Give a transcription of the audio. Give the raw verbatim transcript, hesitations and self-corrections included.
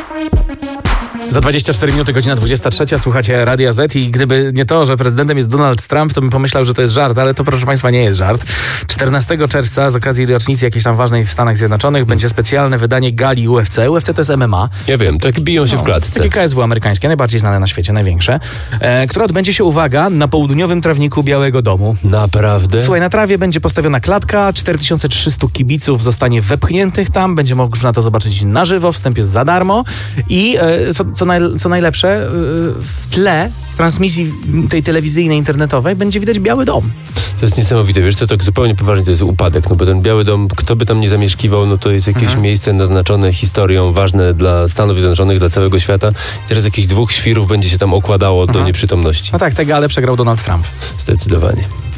Za dwadzieścia cztery minuty, godzina dwudziesta trzecia, słuchacie Radia Z i gdyby nie to, że prezydentem jest Donald Trump, to bym pomyślał, że to jest żart, ale to, proszę Państwa, nie jest żart. czternastego czerwca z okazji rocznicy jakiejś tam ważnej w Stanach Zjednoczonych będzie specjalne wydanie gali U F C. U F C to jest M M A. Ja wiem, tak biją się no, w klatce. Takie K S W amerykańskie, najbardziej znane na świecie, największe, e, które odbędzie się, uwaga, na południowym trawniku Białego Domu. Naprawdę? Słuchaj, na trawie będzie postawiona klatka, cztery tysiące trzysta kibiców zostanie wepchniętych tam, będzie można to zobaczyć na żywo, wstęp jest za darmo i e, co, co, naj, co najlepsze, e, w tle, w transmisji tej telewizyjnej, internetowej będzie widać Biały Dom. To jest niesamowite, wiesz co, tak zupełnie poważnie to jest upadek, no bo ten Biały Dom, kto by tam nie zamieszkiwał, no to jest jakieś mhm. miejsce naznaczone historią, ważne dla Stanów Zjednoczonych, dla całego świata. I teraz jakichś dwóch świrów będzie się tam okładało mhm. do nieprzytomności. No tak, tę galę przegrał Donald Trump. Zdecydowanie.